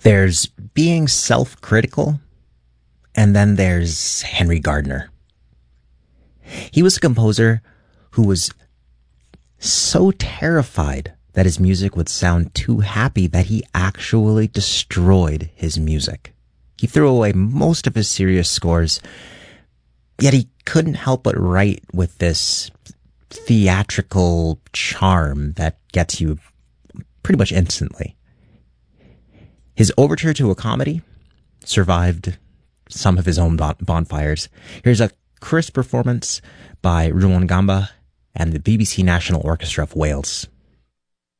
There's being self-critical, and then there's Henry Gardner. He was a composer who was so terrified that his music would sound too happy that he actually destroyed his music. He threw away most of his serious scores, yet he couldn't help but write with this theatrical charm that gets you pretty much instantly. His overture to a comedy survived some of his own bonfires. Here's a crisp performance by Ruangamba and the BBC National Orchestra of Wales.